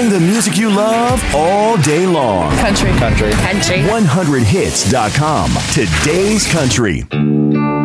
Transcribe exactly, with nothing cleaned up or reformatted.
Playing the music you love all day long. Country. Country. Country. one hundred hits dot com. Today's country.